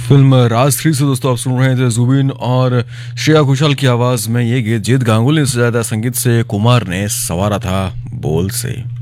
Film राज 3 से दोस्तों आप सुन रहे थे जुबिन और श्रेया घोषाल की आवाज में ये गीत जीत गांगुली ने सजाया था, संगीत से कुमार ने सवारा था बोल से।